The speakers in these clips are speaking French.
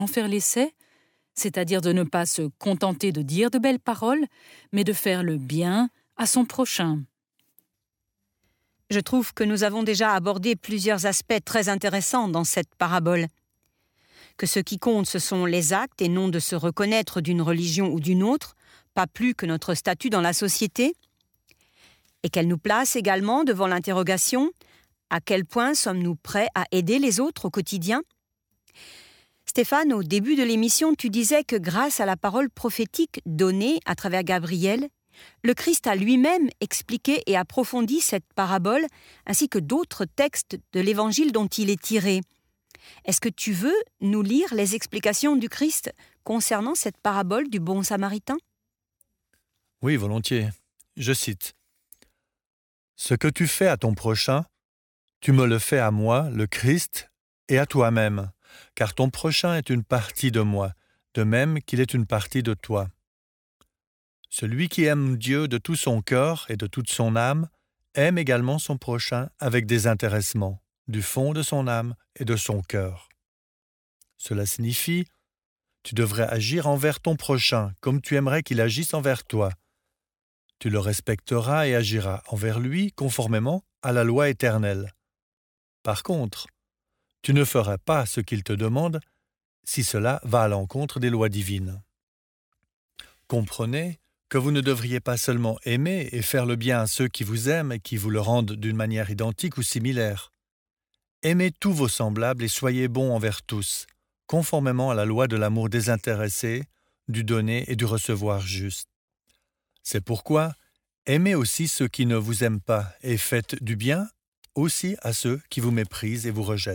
en faire l'essai, c'est-à-dire de ne pas se contenter de dire de belles paroles, mais de faire le bien à son prochain. Je trouve que nous avons déjà abordé plusieurs aspects très intéressants dans cette parabole. Que ce qui compte, ce sont les actes et non de se reconnaître d'une religion ou d'une autre, pas plus que notre statut dans la société. Et qu'elle nous place également devant l'interrogation: à quel point sommes-nous prêts à aider les autres au quotidien ? Stéphane, au début de l'émission, tu disais que grâce à la parole prophétique donnée à travers Gabriel, le Christ a lui-même expliqué et approfondi cette parabole, ainsi que d'autres textes de l'Évangile dont il est tiré. Est-ce que tu veux nous lire les explications du Christ concernant cette parabole du bon samaritain ? Oui, volontiers. Je cite. « Ce que tu fais à ton prochain, tu me le fais à moi, le Christ, et à toi-même, car ton prochain est une partie de moi, de même qu'il est une partie de toi. Celui qui aime Dieu de tout son cœur et de toute son âme aime également son prochain avec désintéressement, du fond de son âme et de son cœur. Cela signifie, tu devrais agir envers ton prochain comme tu aimerais qu'il agisse envers toi. Tu le respecteras et agiras envers lui conformément à la loi éternelle. Par contre, tu ne feras pas ce qu'il te demande si cela va à l'encontre des lois divines. Comprenez que vous ne devriez pas seulement aimer et faire le bien à ceux qui vous aiment et qui vous le rendent d'une manière identique ou similaire. Aimez tous vos semblables et soyez bons envers tous, conformément à la loi de l'amour désintéressé, du donner et du recevoir juste. C'est pourquoi, aimez aussi ceux qui ne vous aiment pas et faites du bien aussi à ceux qui vous méprisent et vous rejettent. »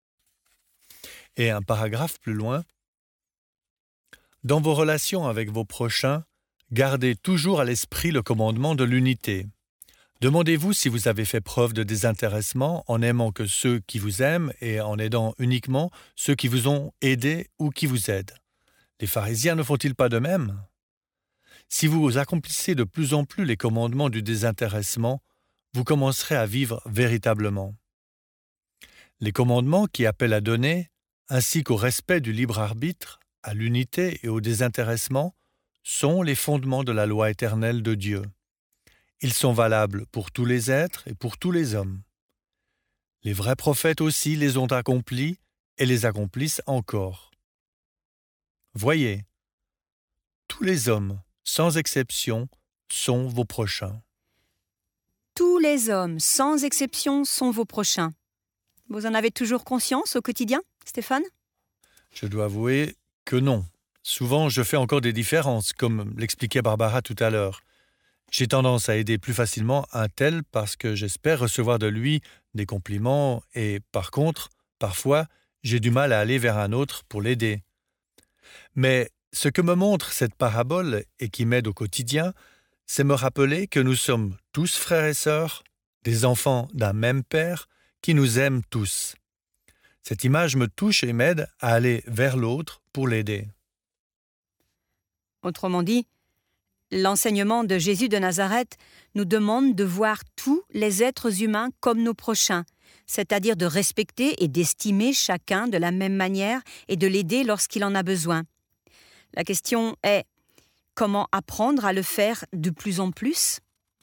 Et un paragraphe plus loin, « Dans vos relations avec vos prochains, gardez toujours à l'esprit le commandement de l'unité. Demandez-vous si vous avez fait preuve de désintéressement en aimant que ceux qui vous aiment et en aidant uniquement ceux qui vous ont aidé ou qui vous aident. Les pharisiens ne font-ils pas de même ? Si vous accomplissez de plus en plus les commandements du désintéressement, vous commencerez à vivre véritablement. Les commandements qui appellent à donner, ainsi qu'au respect du libre arbitre, à l'unité et au désintéressement, sont les fondements de la loi éternelle de Dieu. Ils sont valables pour tous les êtres et pour tous les hommes. Les vrais prophètes aussi les ont accomplis et les accomplissent encore. Voyez, tous les hommes, sans exception, sont vos prochains. » Tous les hommes, sans exception, sont vos prochains. Vous en avez toujours conscience au quotidien, Stéphane ? Je dois avouer que non. Souvent, je fais encore des différences, comme l'expliquait Barbara tout à l'heure. J'ai tendance à aider plus facilement un tel parce que j'espère recevoir de lui des compliments et, par contre, parfois, j'ai du mal à aller vers un autre pour l'aider. Mais ce que me montre cette parabole et qui m'aide au quotidien, c'est me rappeler que nous sommes tous frères et sœurs, des enfants d'un même Père qui nous aime tous. Cette image me touche et m'aide à aller vers l'autre pour l'aider. Autrement dit, l'enseignement de Jésus de Nazareth nous demande de voir tous les êtres humains comme nos prochains, c'est-à-dire de respecter et d'estimer chacun de la même manière et de l'aider lorsqu'il en a besoin. La question est, comment apprendre à le faire de plus en plus ?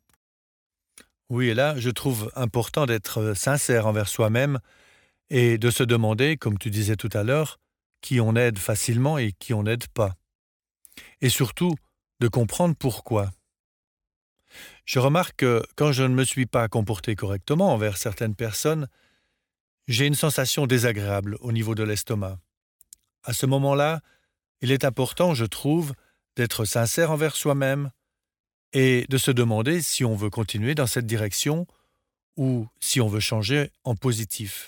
Oui, et là, je trouve important d'être sincère envers soi-même et de se demander, comme tu disais tout à l'heure, qui on aide facilement et qui on n'aide pas. Et surtout, de comprendre pourquoi. Je remarque que quand je ne me suis pas comporté correctement envers certaines personnes, j'ai une sensation désagréable au niveau de l'estomac. À ce moment-là, il est important, je trouve, d'être sincère envers soi-même et de se demander si on veut continuer dans cette direction ou si on veut changer en positif.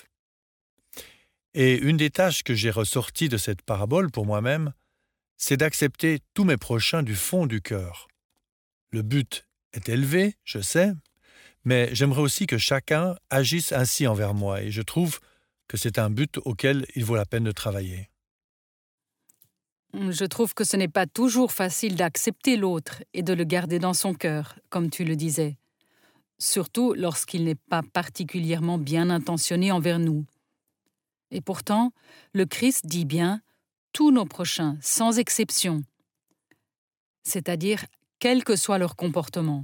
Et une des tâches que j'ai ressorties de cette parabole pour moi-même, c'est d'accepter tous mes prochains du fond du cœur. Le but est élevé, je sais, mais j'aimerais aussi que chacun agisse ainsi envers moi et je trouve que c'est un but auquel il vaut la peine de travailler. Je trouve que ce n'est pas toujours facile d'accepter l'autre et de le garder dans son cœur, comme tu le disais. Surtout lorsqu'il n'est pas particulièrement bien intentionné envers nous. Et pourtant, le Christ dit bien tous nos prochains, sans exception, c'est-à-dire quel que soit leur comportement.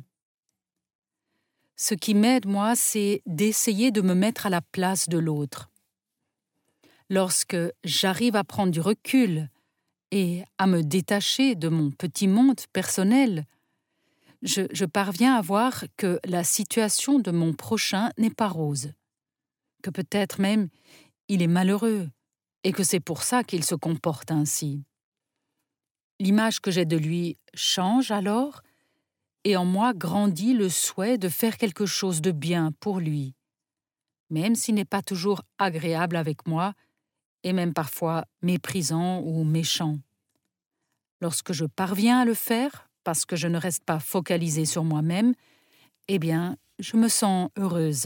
Ce qui m'aide, moi, c'est d'essayer de me mettre à la place de l'autre. Lorsque j'arrive à prendre du recul et à me détacher de mon petit monde personnel, je parviens à voir que la situation de mon prochain n'est pas rose, que peut-être même il est malheureux et que c'est pour ça qu'il se comporte ainsi. L'image que j'ai de lui change alors et en moi grandit le souhait de faire quelque chose de bien pour lui, même s'il n'est pas toujours agréable avec moi et même parfois méprisant ou méchant. Lorsque je parviens à le faire, parce que je ne reste pas focalisée sur moi-même, eh bien, je me sens heureuse.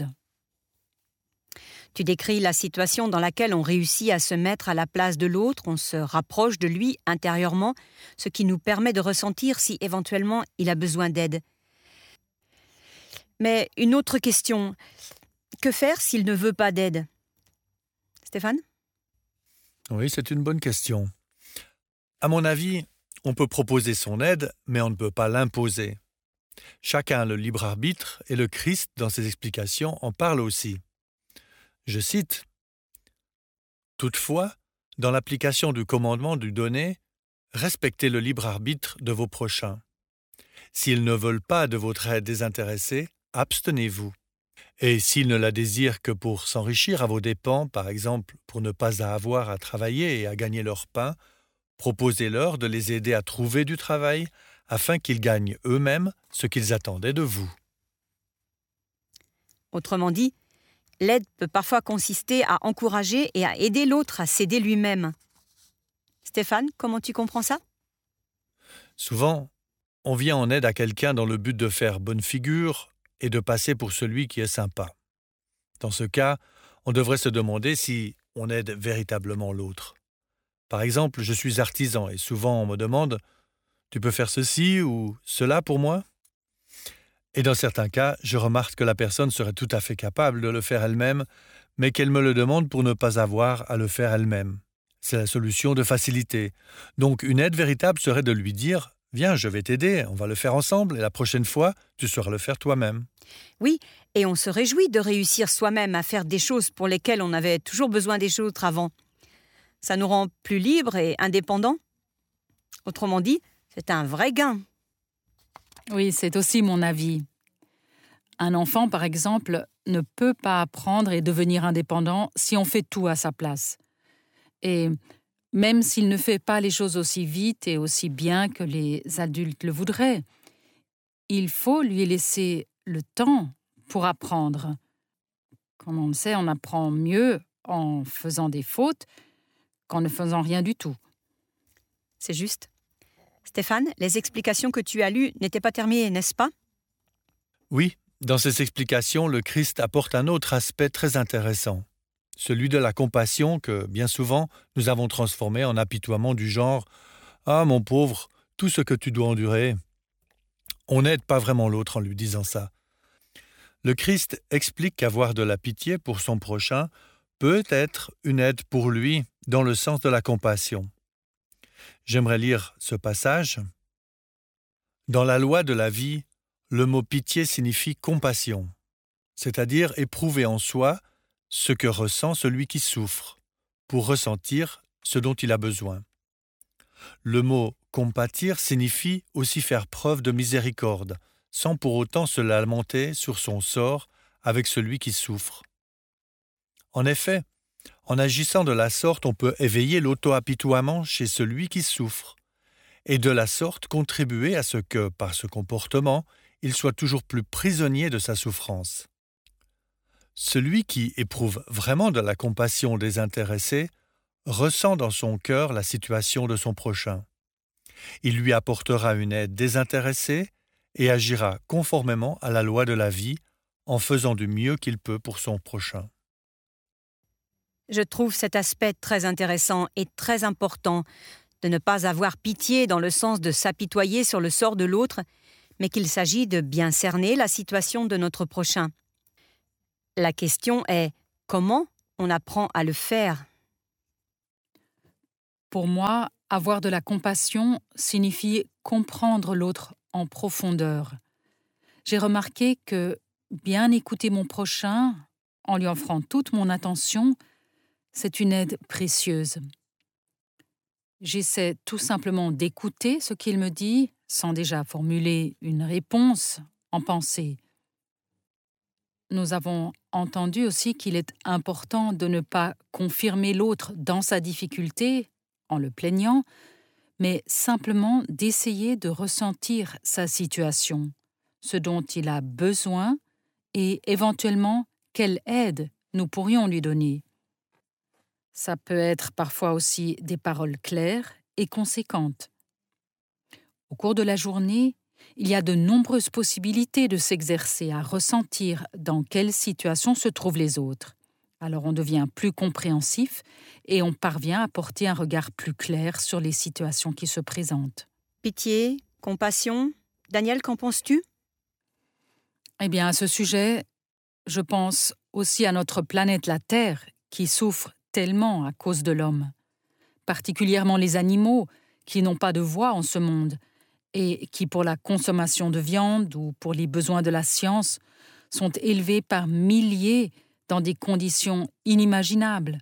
Tu décris la situation dans laquelle on réussit à se mettre à la place de l'autre, on se rapproche de lui intérieurement, ce qui nous permet de ressentir si éventuellement il a besoin d'aide. Mais une autre question, que faire s'il ne veut pas d'aide? Stéphane? Oui, c'est une bonne question. À mon avis, on peut proposer son aide, mais on ne peut pas l'imposer. Chacun a le libre arbitre et le Christ, dans ses explications, en parle aussi. Je cite « Toutefois, dans l'application du commandement du donner, respectez le libre arbitre de vos prochains. S'ils ne veulent pas de votre aide désintéressée, abstenez-vous. Et s'ils ne la désirent que pour s'enrichir à vos dépens, par exemple pour ne pas avoir à travailler et à gagner leur pain, proposez-leur de les aider à trouver du travail afin qu'ils gagnent eux-mêmes ce qu'ils attendaient de vous. » Autrement dit, l'aide peut parfois consister à encourager et à aider l'autre à s'aider lui-même. Stéphane, comment tu comprends ça? Souvent, on vient en aide à quelqu'un dans le but de faire bonne figure et de passer pour celui qui est sympa. Dans ce cas, on devrait se demander si on aide véritablement l'autre. Par exemple, je suis artisan et souvent on me demande « Tu peux faire ceci ou cela pour moi ?» Et dans certains cas, je remarque que la personne serait tout à fait capable de le faire elle-même, mais qu'elle me le demande pour ne pas avoir à le faire elle-même. C'est la solution de facilité. Donc une aide véritable serait de lui dire « Viens, je vais t'aider, on va le faire ensemble et la prochaine fois, tu sauras le faire toi-même. » Oui, et on se réjouit de réussir soi-même à faire des choses pour lesquelles on avait toujours besoin des autres avant. Ça nous rend plus libres et indépendants. Autrement dit, c'est un vrai gain. Oui, c'est aussi mon avis. Un enfant, par exemple, ne peut pas apprendre et devenir indépendant si on fait tout à sa place. Et même s'il ne fait pas les choses aussi vite et aussi bien que les adultes le voudraient, il faut lui laisser le temps pour apprendre. Comme on le sait, on apprend mieux en faisant des fautes qu'en ne faisant rien du tout. C'est juste. Stéphane, les explications que tu as lues n'étaient pas terminées, n'est-ce pas? Oui, dans ces explications, le Christ apporte un autre aspect très intéressant, celui de la compassion que, bien souvent, nous avons transformé en apitoiement du genre « Ah, mon pauvre, tout ce que tu dois endurer ». On n'aide pas vraiment l'autre en lui disant ça. Le Christ explique qu'avoir de la pitié pour son prochain peut être une aide pour lui dans le sens de la compassion. J'aimerais lire ce passage. Dans la loi de la vie, le mot pitié signifie compassion, c'est-à-dire éprouver en soi ce que ressent celui qui souffre, pour ressentir ce dont il a besoin. Le mot compatir signifie aussi faire preuve de miséricorde, sans pour autant se lamenter sur son sort avec celui qui souffre. En effet, en agissant de la sorte, on peut éveiller l'auto-apitoiement chez celui qui souffre, et de la sorte contribuer à ce que, par ce comportement, il soit toujours plus prisonnier de sa souffrance. Celui qui éprouve vraiment de la compassion désintéressée ressent dans son cœur la situation de son prochain. Il lui apportera une aide désintéressée et agira conformément à la loi de la vie en faisant du mieux qu'il peut pour son prochain. Je trouve cet aspect très intéressant et très important, de ne pas avoir pitié dans le sens de s'apitoyer sur le sort de l'autre, mais qu'il s'agit de bien cerner la situation de notre prochain. La question est comment on apprend à le faire? Pour moi, avoir de la compassion signifie comprendre l'autre en profondeur. J'ai remarqué que bien écouter mon prochain, en lui offrant toute mon attention, c'est une aide précieuse. J'essaie tout simplement d'écouter ce qu'il me dit, sans déjà formuler une réponse en pensée. Nous avons entendu aussi qu'il est important de ne pas confirmer l'autre dans sa difficulté, en le plaignant, mais simplement d'essayer de ressentir sa situation, ce dont il a besoin et éventuellement quelle aide nous pourrions lui donner. Ça peut être parfois aussi des paroles claires et conséquentes. Au cours de la journée, il y a de nombreuses possibilités de s'exercer à ressentir dans quelle situation se trouvent les autres. Alors on devient plus compréhensif et on parvient à porter un regard plus clair sur les situations qui se présentent. Pitié, compassion. Daniel, qu'en penses-tu? Eh bien, à ce sujet, je pense aussi à notre planète la Terre qui souffre tellement à cause de l'homme, particulièrement les animaux qui n'ont pas de voix en ce monde et qui, pour la consommation de viande ou pour les besoins de la science, sont élevés par milliers dans des conditions inimaginables.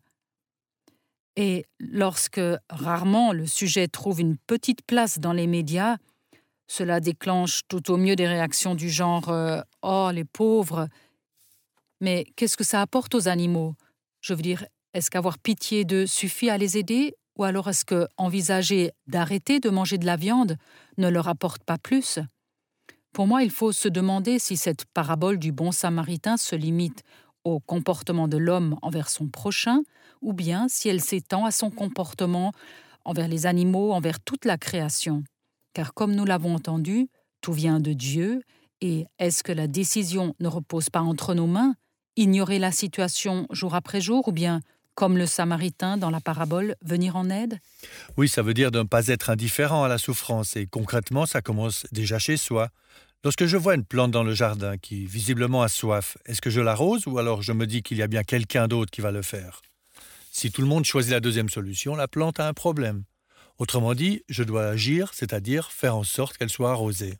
Et lorsque, rarement, le sujet trouve une petite place dans les médias, cela déclenche tout au mieux des réactions du genre « Oh, les pauvres !» Mais qu'est-ce que ça apporte aux animaux? Je veux dire, est-ce qu'avoir pitié d'eux suffit à les aider? Ou alors est-ce que envisager d'arrêter de manger de la viande ne leur apporte pas plus? Pour moi, il faut se demander si cette parabole du bon samaritain se limite au comportement de l'homme envers son prochain, ou bien si elle s'étend à son comportement envers les animaux, envers toute la création. Car comme nous l'avons entendu, tout vient de Dieu, et est-ce que la décision ne repose pas entre nos mains? Ignorer la situation jour après jour, ou bien, comme le Samaritain dans la parabole, venir en aide? Oui, ça veut dire de ne pas être indifférent à la souffrance, et concrètement, ça commence déjà chez soi. Lorsque je vois une plante dans le jardin qui visiblement a soif, est-ce que je l'arrose ou alors je me dis qu'il y a bien quelqu'un d'autre qui va le faire? Si tout le monde choisit la deuxième solution, la plante a un problème. Autrement dit, je dois agir, c'est-à-dire faire en sorte qu'elle soit arrosée.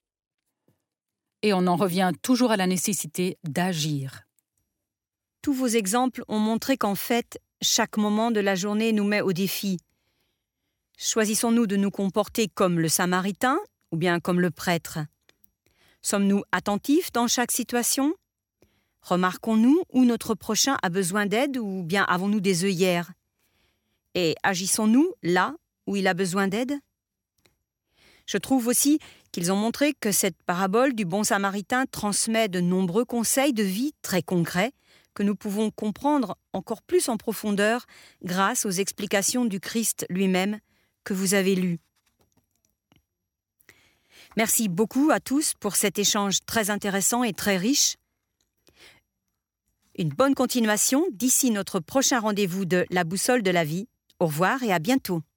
Et on en revient toujours à la nécessité d'agir. Tous vos exemples ont montré qu'en fait, chaque moment de la journée nous met au défi. Choisissons-nous de nous comporter comme le Samaritain ou bien comme le prêtre? Sommes-nous attentifs dans chaque situation? Remarquons-nous où notre prochain a besoin d'aide ou bien avons-nous des œillères? Et agissons-nous là où il a besoin d'aide? Je trouve aussi qu'ils ont montré que cette parabole du bon Samaritain transmet de nombreux conseils de vie très concrets que nous pouvons comprendre encore plus en profondeur grâce aux explications du Christ lui-même que vous avez lues. Merci beaucoup à tous pour cet échange très intéressant et très riche. Une bonne continuation d'ici notre prochain rendez-vous de La Boussole de la Vie. Au revoir et à bientôt.